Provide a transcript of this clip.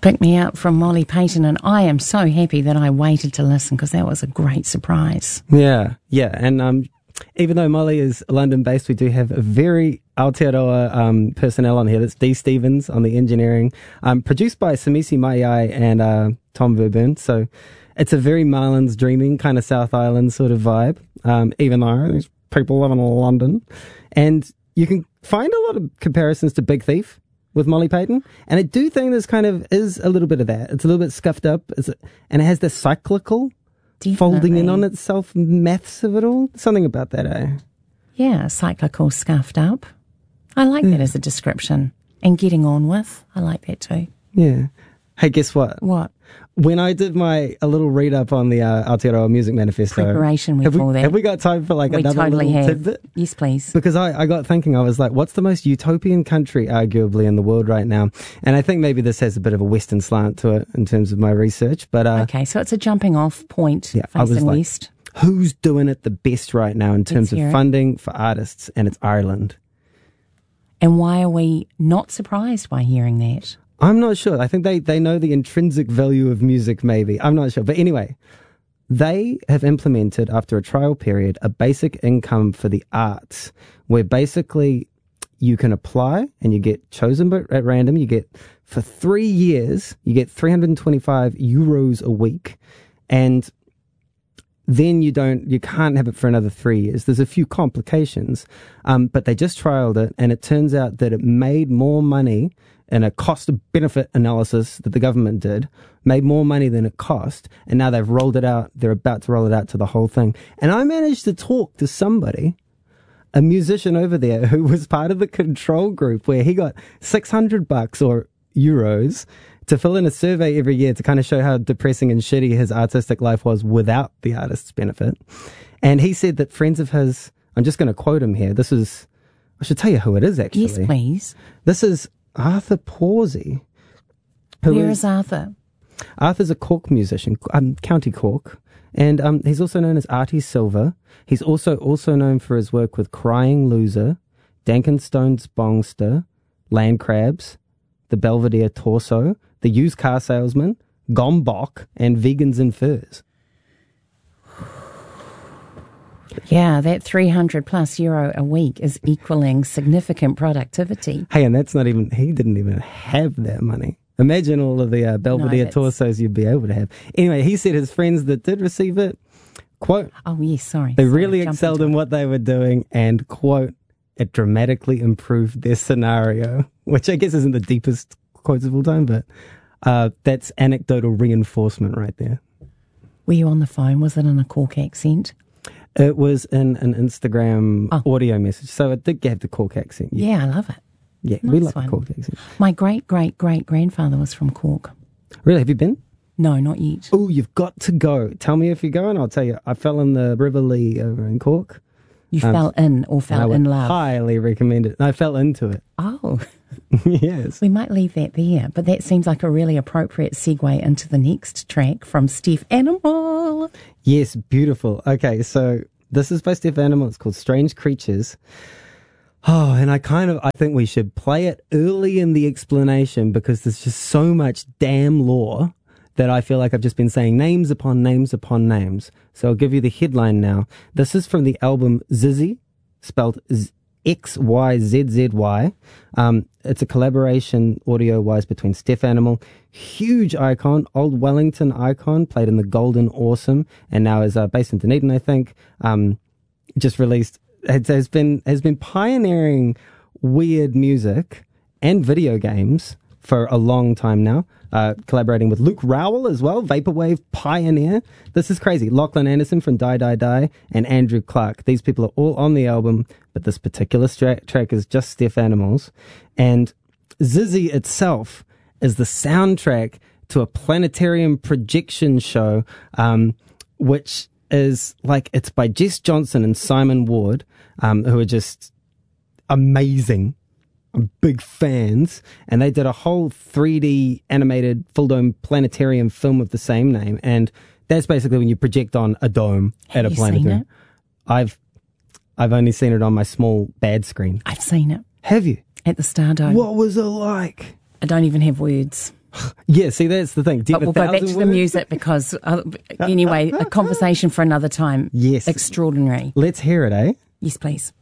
Pick Me Up from Molly Payton, and I am so happy that I waited to listen because that was a great surprise. Yeah, and even though Molly is London-based, we do have a very Aotearoa personnel on here. That's Dee Stevens on the engineering, produced by Samisi Maiai and Tom Verburn. So it's a very Marlins Dreaming kind of South Island sort of vibe, even though there's people living in London. And you can find a lot of comparisons to Big Thief with Molly Payton, and I do think this kind of is a little bit of that. It's a little bit scuffed up, and it has this cyclical folding in on itself maths of it all. Something about that, eh? Yeah, cyclical, scuffed up. I like that as a description. And getting on with, I like that too. Yeah. Hey, guess what? What? When I did a little read up on the Aotearoa Music Manifesto, Preparation we call that. Have we got time for like another little tidbit? Yes, please. Because I got thinking, I was like, what's the most utopian country arguably in the world right now? And I think maybe this has a bit of a Western slant to it in terms of my research. But okay, so it's a jumping off point facing west. Who's doing it the best right now in terms of funding for artists? And it's Ireland. And why are we not surprised by hearing that? I'm not sure. I think they know the intrinsic value of music, maybe. I'm not sure. But anyway, they have implemented, after a trial period, a basic income for the arts, where basically you can apply and you get chosen at random. You get, for 3 years, you get 325 euros a week. And then you can't have it for another 3 years. There's a few complications. But they just trialed it, and it turns out that it made more money in a cost-benefit analysis that the government did, made more money than it cost, and now they've rolled it out. They're about to roll it out to the whole thing. And I managed to talk to somebody, a musician over there, who was part of the control group, where he got $600 or euros to fill in a survey every year to kind of show how depressing and shitty his artistic life was without the artist's benefit. And he said that friends of his, I'm just going to quote him here. I should tell you who it is, actually. Yes, please. This is Arthur Pawsey. Where is Arthur? Arthur's a Cork musician, County Cork, and he's also known as Artie Silver. He's also known for his work with Crying Loser, Dankenstone's Bongster, Land Crabs, The Belvedere Torso, The Used Car Salesman, Gombok, and Vegans in Furs. Yeah, that €300+ a week is equaling significant productivity. Hey, and that's not even, he didn't even have that money. Imagine all of the Belvedere torsos you'd be able to have. Anyway, he said his friends that did receive it, quote, they really excelled in what they were doing, and, quote, it dramatically improved their scenario, which I guess isn't the deepest quotes of all time, but that's anecdotal reinforcement right there. Were you on the phone? Was it in a Cork accent? It was in an Instagram audio message, so it did have the Cork accent. Yeah, I love it. Yeah, nice, we love the Cork accent. My great-great-great-grandfather was from Cork. Really? Have you been? No, not yet. Oh, you've got to go. Tell me if you go, and I'll tell you. I fell in the River Lee over in Cork. You fell in or fell in love? Highly recommend it. I fell into it. Oh. Yes. We might leave that there, but that seems like a really appropriate segue into the next track from Steph Animal. Yes, beautiful. Okay, so this is by Steph Animal. It's called Strange Creatures. Oh, and I think we should play it early in the explanation because there's just so much damn lore that I feel like I've just been saying names upon names upon names. So I'll give you the headline now. This is from the album Zizzy, spelled XYZZY. It's a collaboration audio-wise between Steph Animal, huge icon, old Wellington icon, played in the Golden Awesome, and now is based in Dunedin, I think. Just released, has been pioneering weird music and video games for a long time now. Collaborating with Luke Rowell as well, Vaporwave pioneer. This is crazy. Lachlan Anderson from Die Die Die and Andrew Clark. These people are all on the album, but this particular track is just Steph Animals. And Zizzy itself is the soundtrack to a planetarium projection show, which is it's by Jess Johnson and Simon Ward, who are just amazing. I'm big fans, and they did a whole 3D animated full dome planetarium film of the same name, and that's basically when you project on a dome at a planetarium. I've only seen it on my small bad screen. I've seen it. Have you? At the Stardome. What was it like? I don't even have words. Yeah, see, that's the thing. But we'll go back to the music because, anyway, a conversation for another time. Yes. Extraordinary. Let's hear it, eh? Yes, please.